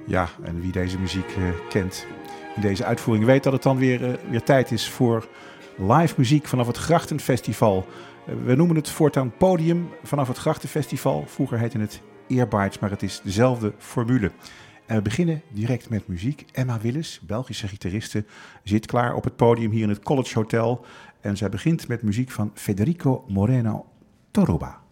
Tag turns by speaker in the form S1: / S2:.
S1: Ja, en wie deze muziek kent in deze uitvoering weet dat het dan weer tijd is voor live muziek vanaf het Grachtenfestival. We noemen het voortaan Podium vanaf het Grachtenfestival. Vroeger heette het Earbites, maar het is dezelfde formule. En we beginnen direct met muziek. Emma Willis, Belgische gitariste, zit klaar op het podium hier in het College Hotel. En zij begint met muziek van Federico Moreno Toruba.